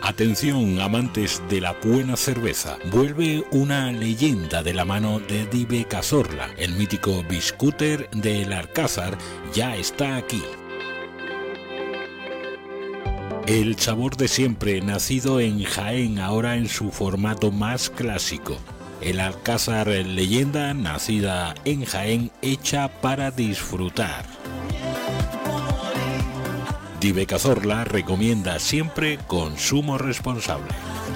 Atención, amantes de la buena cerveza. Vuelve una leyenda de la mano de Dive Cazorla. El mítico Biscúter del Alcázar ya está aquí. El sabor de siempre, nacido en Jaén, ahora en su formato más clásico. El Alcázar leyenda, nacida en Jaén, hecha para disfrutar. Dive Cazorla recomienda siempre consumo responsable.